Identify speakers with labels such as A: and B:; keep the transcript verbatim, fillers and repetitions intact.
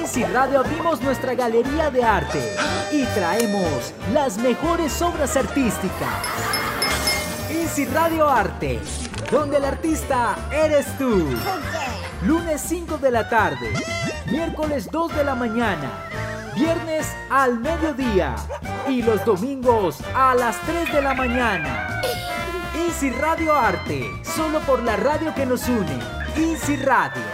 A: Easy Radio abrimos nuestra galería de arte y traemos las mejores obras artísticas. Easy Radio Arte, donde el artista eres tú. Lunes cinco de la tarde, miércoles dos de la mañana, viernes al mediodía y los domingos a las tres de la mañana. Easy Radio Arte, solo por la radio que nos une. Easy Radio.